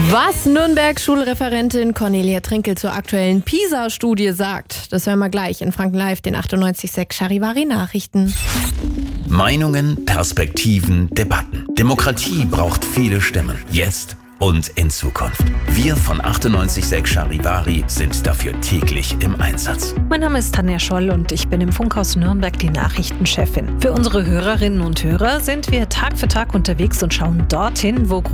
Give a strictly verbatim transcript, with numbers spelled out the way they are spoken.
Was Nürnberg-Schulreferentin Cornelia Trinkel zur aktuellen PISA-Studie sagt, das hören wir gleich in Franken Live, den achtundneunzig Komma sechs Charivari-Nachrichten. Meinungen, Perspektiven, Debatten. Demokratie braucht viele Stimmen. Jetzt und in Zukunft. Wir von achtundneunzig Komma sechs Charivari sind dafür täglich im Einsatz. Mein Name ist Tanja Scholl und ich bin im Funkhaus Nürnberg die Nachrichtenchefin. Für unsere Hörerinnen und Hörer sind wir Tag für Tag unterwegs und schauen dorthin, wo